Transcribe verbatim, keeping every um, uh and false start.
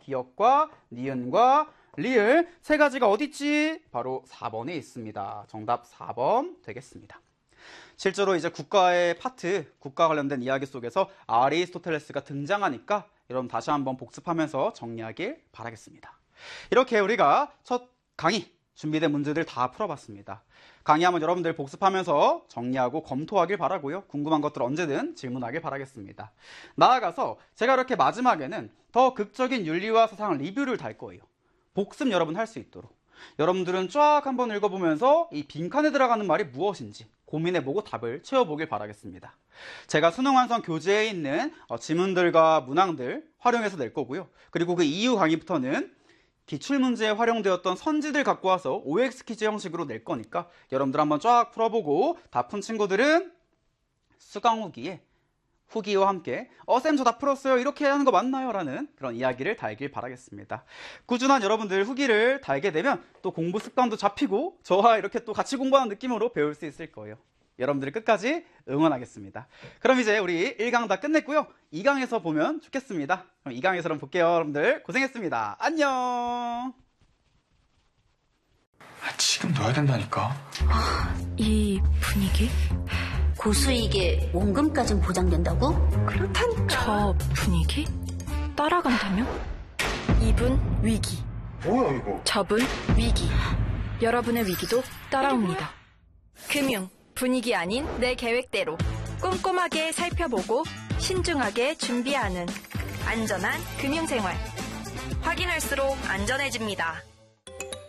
기역과 니은과 리을 세 가지가 어디 있지? 바로 사 번에 있습니다. 정답 사 번 되겠습니다. 실제로 이제 국가의 파트, 국가 관련된 이야기 속에서 아리스토텔레스가 등장하니까 여러분 다시 한번 복습하면서 정리하길 바라겠습니다. 이렇게 우리가 첫 강의 준비된 문제들 다 풀어봤습니다. 강의하면 여러분들 복습하면서 정리하고 검토하길 바라고요. 궁금한 것들 언제든 질문하길 바라겠습니다. 나아가서 제가 이렇게 마지막에는 더 극적인 윤리와 사상 리뷰를 달 거예요. 복습 여러분 할 수 있도록. 여러분들은 쫙 한번 읽어보면서 이 빈칸에 들어가는 말이 무엇인지 고민해보고 답을 채워보길 바라겠습니다. 제가 수능 완성 교재에 있는 지문들과 문항들 활용해서 낼 거고요. 그리고 그 이후 강의부터는 기출문제에 활용되었던 선지들 갖고 와서 오엑스 퀴즈 형식으로 낼 거니까 여러분들 한번 쫙 풀어보고 다 푼 친구들은 수강 후기에 후기와 함께 어 쌤 저 다 풀었어요 이렇게 하는 거 맞나요? 라는 그런 이야기를 달길 바라겠습니다. 꾸준한 여러분들 후기를 달게 되면 또 공부 습관도 잡히고 저와 이렇게 또 같이 공부하는 느낌으로 배울 수 있을 거예요. 여러분들 끝까지 응원하겠습니다. 그럼 이제 우리 일 강 다 끝냈고요. 이 강에서 보면 좋겠습니다. 그럼 이 강에서 그럼 볼게요. 여러분들 고생했습니다. 안녕. 아, 지금 넣어야 된다니까. 아, 이 분위기? 고수 이게 원금까진 보장된다고? 그렇다니까. 저 분위기? 따라간다면? 이분 위기. 뭐야 이거? 저분 위기. 여러분의 위기도 따라옵니다. 금융 분위기 아닌 내 계획대로 꼼꼼하게 살펴보고 신중하게 준비하는 안전한 금융생활. 확인할수록 안전해집니다.